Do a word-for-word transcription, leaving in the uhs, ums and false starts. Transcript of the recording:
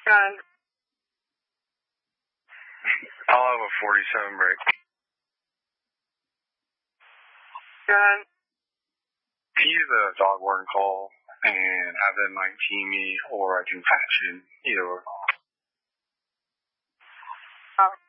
Gun. I'll have a forty-seven break. Gun. Use a dog warden call and have them nineteen me, or I can patch in either or. Oh.